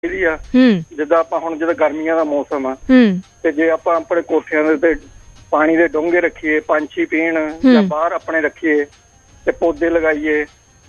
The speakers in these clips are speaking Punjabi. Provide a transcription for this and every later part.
ਚਾਹੀਦੀ ਆ। ਜਿੱਦਾਂ ਆਪਾਂ ਹੁਣ ਜਦੋਂ ਗਰਮੀਆਂ ਦਾ ਮੌਸਮ ਆ ਤੇ ਜੇ ਆਪਾਂ ਆਪਣੇ ਕੋਠਿਆਂ ਦੇ ਉੱਤੇ ਪਾਣੀ ਦੇ ਡੋਂਗੇ ਰੱਖੀਏ, ਪੰਛੀ ਪੀਣ ਜਾਂ ਬਾਹਰ ਆਪਣੇ ਰੱਖੀਏ ਤੇ ਪੌਦੇ ਲਗਾਈਏ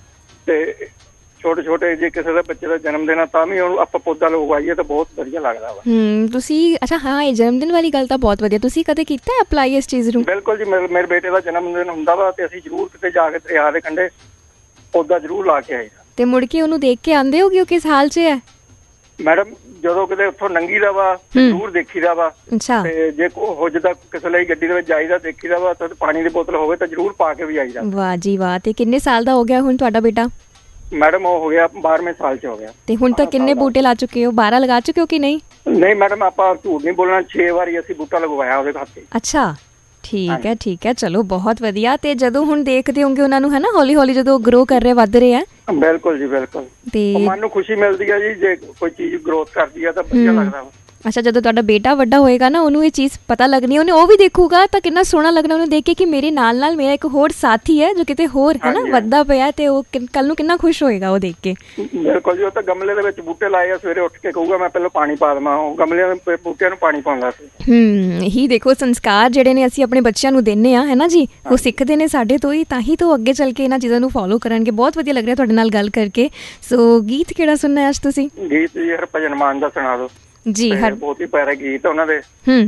ਤੇ ਛੋਟੇ ਛੋਟੇ ਜੇ ਕਿਸੇ ਦਾ ਬੱਚੇ ਦਾ ਜਨਮ ਦਿਨ ਆ ਤਾਂ ਵੀ ਉਹਨੂੰ ਆਪਾਂ ਪੌਦਾ ਲਗਵਾਈਏ ਤਾਂ ਬਹੁਤ ਵਧੀਆ ਲੱਗਦਾ ਵਾ। ਤੁਸੀਂ ਅੱਛਾ ਹਾਂ, ਇਹ ਜਨਮ ਦਿਨ ਵਾਲੀ ਗੱਲ ਤਾਂ ਬਹੁਤ ਵਧੀਆ। ਤੁਸੀਂ ਕਦੇ ਕੀਤਾ ਅਪਲਾਈ ਇਸ ਚੀਜ਼ ਨੂੰ? ਬਿਲਕੁਲ ਜੀ, ਮੇਰੇ ਬੇਟੇ ਦਾ ਜਨਮ ਦਿਨ ਹੁੰਦਾ ਵਾ ਤੇ ਅਸੀਂ ਜ਼ਰੂਰ ਕਿਤੇ ਜਾ ਕੇ ਦਰਿਆ ਦੇ ਕੰਢੇ ਪੌਦਾ ਜ਼ਰੂਰ ਲਾ ਕੇ ਆਈਦਾ। ਤੇ ਮੁੜ ਕੇ ਉਹਨੂੰ ਦੇਖ ਕੇ ਆਉਂਦੇ ਹੋ ਕਿ ਉਹ ਕਿਸ ਹਾਲ 'ਚ ਹੈ? ਮੈਡਮ ਜਦੋਂ ਕਿਤੇ ਉੱਥੋਂ ਲੰਘੀ ਦਾ ਵਾ ਜ਼ਰੂਰ ਦੇਖੀਦਾ ਵਾ। ਅੱਛਾ। ਤੇ ਜੇ ਹੋ ਜਿੱਦਾਂ ਕਿਸੇ ਲਈ ਗੱਡੀ ਦੇ ਵਿੱਚ ਜਾਈਦਾ ਦੇਖੀਦਾ ਵਾ ਤਾਂ ਪਾਣੀ ਦੀ ਬੋਤਲ ਹੋਵੇ ਤਾਂ ਜ਼ਰੂਰ ਪਾ ਕੇ ਵੀ ਆਈਦਾ। ਵਾਹ ਜੀ ਵਾਹ। ਤੇ ਕਿੰਨੇ ਸਾਲ ਦਾ ਹੋ ਗਿਆ ਹੁਣ ਤੁਹਾਡਾ ਬੇਟਾ? ਮੈਡਮ ਉਹ ਹੋ ਗਿਆ 12ਵੇਂ ਸਾਲ 'ਚ ਹੋ ਗਿਆ। ਤੇ ਹੁਣ ਤੱਕ ਕਿੰਨੇ ਬੂਟੇ ਲਾ ਚੁੱਕੇ ਹੋ? 12 ਲਗਾ ਚੁੱਕੇ ਹੋ ਕਿ ਨਹੀਂ? ਨਹੀਂ ਮੈਡਮ, ਆਪਾਂ ਝੂਠ ਨਹੀਂ ਬੋਲਣਾ, 6 ਵਾਰੀ ਅਸੀਂ ਬੂਟਾ ਲਗਵਾਇਆ ਉਹਦੇ ਹੱਥੇ। ਅੱਛਾ ਠੀਕ ਹੈ ਠੀਕ ਹੈ, ਚਲੋ ਬਹੁਤ ਵਧੀਆ। ਤੇ ਜਦੋਂ ਹੁਣ ਦੇਖਦੇ ਹੋਗੇ ਉਹਨਾਂ ਨੂੰ, ਹੈ ਨਾ, ਹੌਲੀ ਹੌਲੀ ਜਦੋਂ ਗਰੋ ਕਰ ਰਹੇ, ਵੱਧ ਰਹੇ ਆ। ਬਿਲਕੁਲ ਜੀ ਬਿਲਕੁਲ। ਤੇ ਮਨ ਨੂੰ ਖੁਸ਼ੀ ਮਿਲਦੀ ਹੈ ਜੀ ਜੇ ਕੋਈ ਚੀਜ਼ ਗਰੋਥ ਕਰਦੀ ਆ ਤਾਂ ਵਧੀਆ ਲੱਗਦਾ ਵਾ। ਅੱਛਾ, ਜਦੋਂ ਤੁਹਾਡਾ ਬੇਟਾ ਵੱਡਾ ਹੋਏਗਾ ਨਾ, ਉਹਨੂੰ ਇਹ ਚੀਜ਼ ਪਤਾ ਲੱਗਣੀ, ਉਹਨੇ ਉਹ ਵੀ ਦੇਖੂਗਾ ਤਾਂ ਕਿੰਨਾ ਸੋਹਣਾ ਲੱਗਣਾ ਉਹਨੂੰ ਦੇਖ ਕੇ ਕਿ ਮੇਰੇ ਨਾਲ ਨਾਲ ਮੇਰਾ ਇੱਕ ਹੋਰ ਸਾਥੀ ਹੈ ਜੋ ਕਿਤੇ ਹੋਰ ਹੈ ਨਾ ਵੱਧਦਾ ਪਿਆ, ਤੇ ਉਹ ਕੱਲ ਨੂੰ ਕਿੰਨਾ ਖੁਸ਼ ਹੋਏਗਾ ਉਹ ਦੇਖ ਕੇ। ਬਿਲਕੁਲ ਜੀ। ਉਹ ਤਾਂ ਗਮਲੇ ਦੇ ਵਿੱਚ ਬੂਟੇ ਲਾਏ ਆ, ਸਵੇਰੇ ਉੱਠ ਕੇ ਕਹੂਗਾ ਮੈਂ ਪਹਿਲਾਂ ਪਾਣੀ ਪਾ ਦੇਵਾਂ, ਉਹ ਗਮਲਿਆਂ ਦੇ ਬੂਟਿਆਂ ਨੂੰ ਪਾਣੀ ਪਾਉਂਦਾ ਸੀ। ਇਹੀ ਦੇਖੋ ਸੰਸਕਾਰ ਜਿਹੜੇ ਨੇ ਅਸੀਂ ਆਪਣੇ ਬੱਚਿਆਂ ਨੂੰ ਦਿੰਦੇ ਆ, ਹੈ ਨਾ ਜੀ, ਉਹ ਸਿੱਖਦੇ ਨੇ ਸਾਡੇ ਤੋਂ ਹੀ, ਤਾਂ ਹੀ ਤੋਂ ਅੱਗੇ ਚੱਲ ਕੇ ਇਹਨਾਂ ਚੀਜ਼ਾਂ ਨੂੰ ਫੋਲੋ ਕਰਨਗੇ। ਬਹੁਤ ਵਧੀਆ ਲੱਗ ਰਿਹਾ ਤੁਹਾਡੇ ਨਾਲ ਗੱਲ ਕਰਕੇ। ਸੋ ਗੀਤ ਕਿਹੜਾ ਸੁਣਨਾ ਅੱਜ ਤੁਸੀਂ? ਗੀਤ ਜੀ ਹਰਭਜਨ ਮਾਨ ਦਾ ਸੁਣਾ ਦਿਓ ਜੀ। ਬਹੁਤ ਹੀ ਪਿਆਰਾ ਗੀਤ ਉਹਨਾਂ ਦੇ,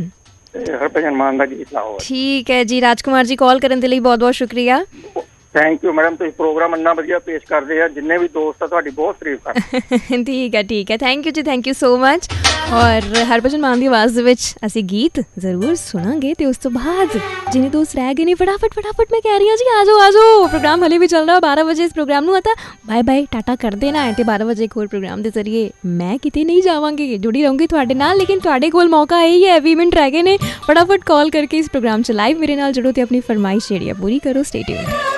ਹਰਭਜਨ ਮਾਨ ਦਾ ਗੀਤ ਲਾਓ। ਠੀਕ ਹੈ ਜੀ। ਰਾਜਕੁਮਾਰ ਜੀ, ਕਾਲ ਕਰਨ ਦੇ ਲਈ ਬਹੁਤ ਬਹੁਤ ਸ਼ੁਕਰੀਆ। ਥੈਂਕ ਯੂ ਮੈਡਮ, ਤੁਸੀਂ ਪ੍ਰੋਗਰਾਮ ਇੰਨਾ ਵਧੀਆ ਪੇਸ਼ ਕਰਦੇ ਆ, ਜਿੰਨੇ ਵੀ ਦੋਸਤ ਆ ਤੁਹਾਡੀ ਬਹੁਤ ਤਾਰੀਫ ਕਰਦੇ। ਠੀਕ ਹੈ ਠੀਕ ਹੈ, ਥੈਂਕ ਯੂ ਜੀ, ਥੈਂਕ ਯੂ ਸੋ ਮਚ। ਔਰ ਹਰਭਜਨ ਮਾਨ ਦੀ ਆਵਾਜ਼ ਦੇ ਵਿੱਚ ਅਸੀਂ ਗੀਤ ਜ਼ਰੂਰ ਸੁਣਾਂਗੇ ਤੇ ਉਸ ਤੋਂ ਬਾਅਦ ਜਿਹਨੇ ਦੋਸਤ ਰਹਿ ਗਏ ਨੇ ਫਟਾਫਟ ਮੈਂ ਕਹਿ ਰਹੀ ਹਾਂ ਜੀ ਆ ਜਾਓ। ਪ੍ਰੋਗਰਾਮ ਹਲੇ ਵੀ ਚੱਲ ਰਿਹਾ 12 ਵਜੇ। ਇਸ ਪ੍ਰੋਗਰਾਮ ਨੂੰ ਤਾਂ ਬਾਏ ਬਾਏ ਟਾਟਾ ਕਰ ਦੇਣਾ ਹੈ ਤੇ 12 ਵਜੇ ਇੱਕ ਹੋਰ ਪ੍ਰੋਗਰਾਮ ਦੇ ਜ਼ਰੀਏ ਮੈਂ ਕਿਤੇ ਨਹੀਂ ਜਾਵਾਂਗੀ, ਜੁੜੀ ਰਹੂੰਗੀ ਤੁਹਾਡੇ ਨਾਲ। ਲੇਕਿਨ ਤੁਹਾਡੇ ਕੋਲ ਮੌਕਾ ਇਹੀ ਹੈ, 20 ਮਿੰਟ ਰਹਿ ਗਏ ਨੇ, ਫਟਾਫਟ ਕਾਲ ਕਰਕੇ ਇਸ ਪ੍ਰੋਗਰਾਮ 'ਚ ਲਾਈਵ ਮੇਰੇ ਨਾਲ ਜੁੜੋ ਤੇ ਆਪਣੀ ਫਰਮਾਇਸ਼ ਜਿਹੜੀ ਹੈ ਪੂਰੀ ਕਰੋ। Stay tuned.